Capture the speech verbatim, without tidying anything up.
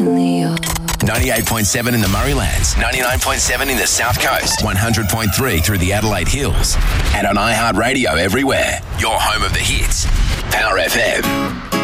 finally yours. ninety-eight point seven in the Murraylands, ninety-nine point seven in the South Coast, one hundred point three through the Adelaide Hills, and on iHeartRadio everywhere. Your home of the hits. Power F M.